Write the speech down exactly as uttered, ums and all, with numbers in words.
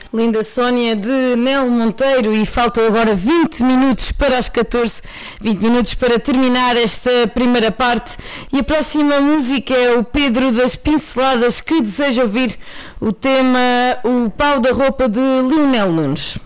Linda Sónia de Nel Monteiro, e faltam agora vinte minutos para as catorze, vinte minutos para terminar esta primeira parte, e a próxima música é o Pedro das Pinceladas, que deseja ouvir o tema O Pau da Roupa de Lionel Nunes.